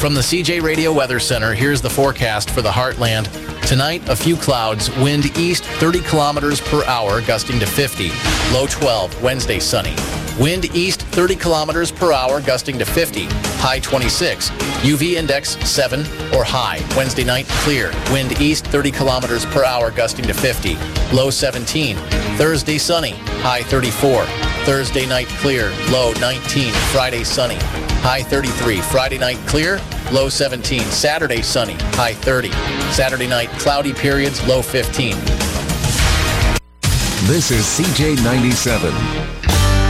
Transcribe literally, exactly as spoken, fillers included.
From the C J Radio Weather Center, here's the forecast for the Heartland. Tonight, a few clouds, wind east thirty kilometers per hour, gusting to fifty. Low twelve, Wednesday sunny. Wind east thirty kilometers per hour, gusting to fifty. High twenty-six. U V index seven or high. Wednesday night, clear. Wind east thirty kilometers per hour, gusting to fifty. Low seventeen. Thursday sunny. High thirty-four. Thursday night, clear. Low nineteen. Friday sunny. High thirty-three. Friday night, clear. Low seventeen. Saturday sunny. High thirty. Saturday night, cloudy periods. Low fifteen. This is C J ninety-seven.